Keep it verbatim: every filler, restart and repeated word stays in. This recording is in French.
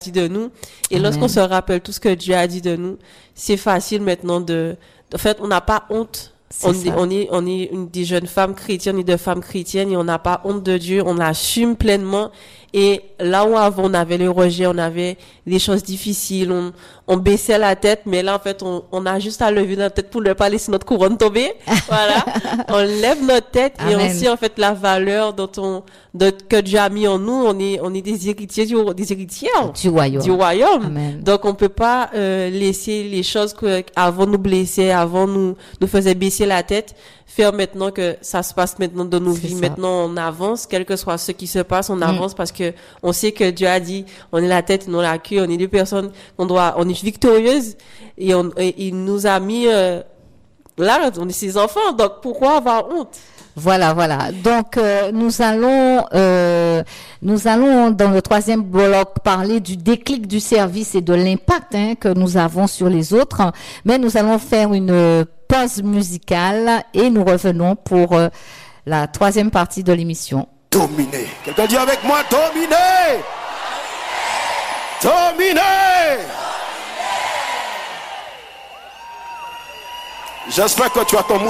dit de nous. Et Amen. lorsqu'on se rappelle tout ce que Dieu a dit de nous, c'est facile maintenant de, en fait, on n'a pas honte. On est, on est, on est une des jeunes femmes chrétiennes et des femmes chrétiennes et on n'a pas honte de Dieu, on l'assume pleinement. Et là où avant on avait le rejet, on avait des choses difficiles, on, on baissait la tête, mais là en fait on, on a juste à lever notre tête pour ne pas laisser notre couronne tomber. Voilà, on lève notre tête et Amen. on sait en fait la valeur dont on, de, que Dieu a mis en nous. On est, on est des héritiers du, des héritières Du royaume. du royaume. Amen. Donc on peut pas euh, laisser les choses que avant nous blessaient, avant nous nous faisaient baisser la tête, faire maintenant que ça se passe maintenant dans nos C'est vies. ça. Maintenant on avance, quel que soit ce qui se passe, on avance parce que on sait que Dieu a dit, on est la tête, non la queue, on est des personnes qu'on doit, on est victorieuses et on, et il nous a mis euh, là, on est ses enfants. Donc pourquoi avoir honte? Voilà, voilà. Donc euh, nous allons, euh, nous allons dans le troisième bloc parler du déclic du service et de l'impact hein, que nous avons sur les autres. Mais nous allons faire une pause musicale et nous revenons pour euh, la troisième partie de l'émission. Dominer. Quelqu'un dit avec moi, dominer. Dominer. J'espère que tu as ton mouchoir.